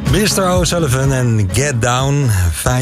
Mr. O'Sullivan en Get Down,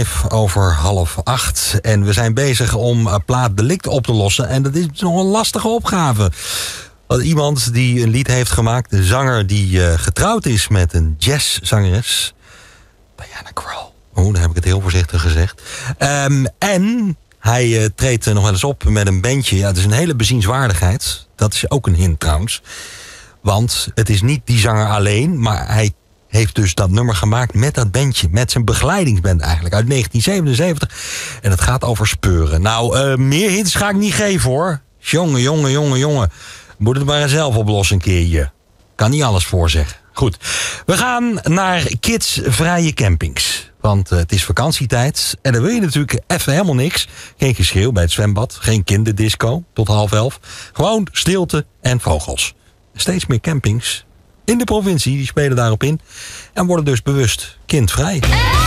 7:05. En we zijn bezig om plaat delict op te lossen. En dat is nog een lastige opgave. Iemand die een lied heeft gemaakt, een zanger die getrouwd is met een jazzzangeres, Diana Krall. Dan heb ik het heel voorzichtig gezegd. En hij treedt nog wel eens op met een bandje. Ja, het is een hele bezienswaardigheid. Dat is ook een hint trouwens. Want het is niet die zanger alleen, maar hij heeft dus dat nummer gemaakt met dat bandje. Met zijn begeleidingsband eigenlijk, uit 1977. En het gaat over speuren. Nou, meer hints ga ik niet geven hoor. Jongen. Moet het maar zelf oplossen een keertje. Kan niet alles voorzeggen. Goed, we gaan naar kidsvrije campings. Want het is vakantietijd en dan wil je natuurlijk even helemaal niks. Geen geschreeuw bij het zwembad, geen kinderdisco tot 10:30. Gewoon stilte en vogels. Steeds meer campings in de provincie die spelen daarop in. En worden dus bewust kindvrij.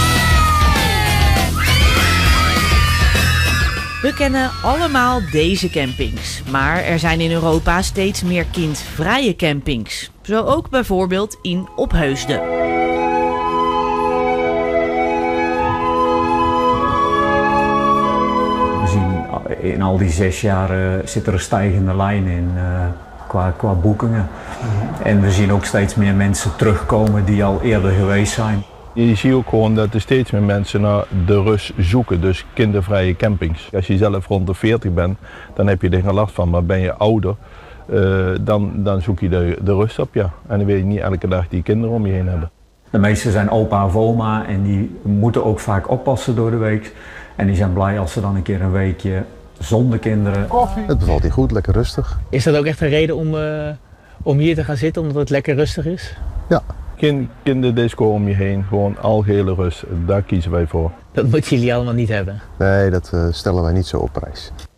We kennen allemaal deze campings. Maar er zijn in Europa steeds meer kindvrije campings. Zo ook bijvoorbeeld in Opheusden. We zien in al die 6 jaar zit er een stijgende lijn in qua boekingen. En we zien ook steeds meer mensen terugkomen die al eerder geweest zijn. Je ziet ook gewoon dat er steeds meer mensen naar de rust zoeken, dus kindervrije campings. Als je zelf rond de 40 bent, dan heb je er geen last van, maar ben je ouder, dan zoek je de rust op, ja. En dan wil je niet elke dag die kinderen om je heen hebben. De meesten zijn opa of oma en die moeten ook vaak oppassen door de week. En die zijn blij als ze dan een keer een weekje zonder kinderen. Het bevalt hier goed, lekker rustig. Is dat ook echt een reden om hier te gaan zitten, omdat het lekker rustig is? Ja. Geen kinderdisco om je heen, gewoon algehele rust, daar kiezen wij voor. Dat moeten jullie allemaal niet hebben. Nee, dat stellen wij niet zo op prijs.